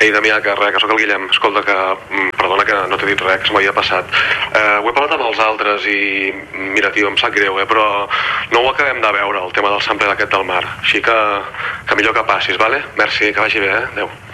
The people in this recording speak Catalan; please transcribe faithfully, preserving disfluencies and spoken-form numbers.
Ei, Damià, que res, que sóc el Guillem. Escolta, que perdona que no t'he dit res, que se m'havia passat. Eh, ho he parlat amb els altres i, mira, tio, em sap greu, eh, però no ho acabem de veure, el tema del sampler aquest del mar. Així que, que millor que passis, vale? Merci, que vagi bé, eh? Adéu.